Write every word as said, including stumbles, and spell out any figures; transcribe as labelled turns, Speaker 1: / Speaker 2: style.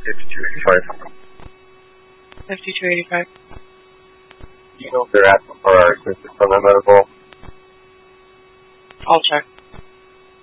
Speaker 1: fifty-two eighty-five.
Speaker 2: fifty-two eighty-five.
Speaker 1: Do you know if they're asking for our assistance on that medical?
Speaker 2: I'll check.